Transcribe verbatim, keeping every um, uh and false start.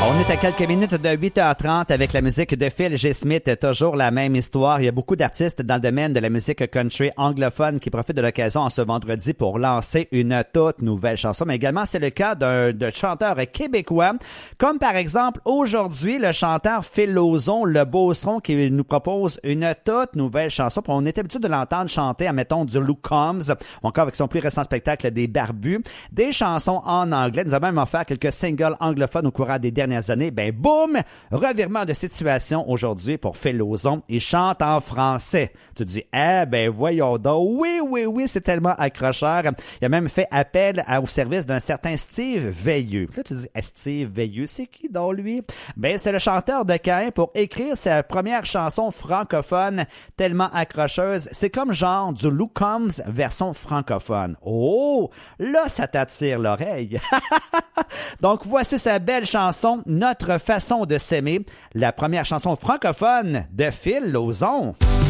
On est à quelques minutes de huit heures trente avec la musique de Phil G. Smith. Toujours la même histoire. Il y a beaucoup d'artistes dans le domaine de la musique country anglophone qui profitent de l'occasion en ce vendredi pour lancer une toute nouvelle chanson. Mais également, c'est le cas d'un de chanteur québécois. Comme par exemple, aujourd'hui, le chanteur Phil Lauzon, le Beauceron, qui nous propose une toute nouvelle chanson. On est habitué de l'entendre chanter, admettons, du Luke Combs, ou encore avec son plus récent spectacle des Barbus. Des chansons en anglais. Nous avons même offert quelques singles anglophones au courant des dernières années. Ben boum! Revirement de situation aujourd'hui pour Phil Lauzon. Il chante en français. Tu te dis, eh ben voyons donc. Oui, oui, oui, c'est tellement accrocheur. Il a même fait appel à, au service d'un certain Steve Veilleux. Là, tu te dis, eh, Steve Veilleux, c'est qui donc lui? Ben c'est le chanteur de Caïn pour écrire sa première chanson francophone tellement accrocheuse. C'est comme genre du Luke Combs version francophone. Oh! Là, ça t'attire l'oreille. Donc, voici sa belle chanson, Notre façon de s'aimer, la première chanson francophone de Phil Lauzon.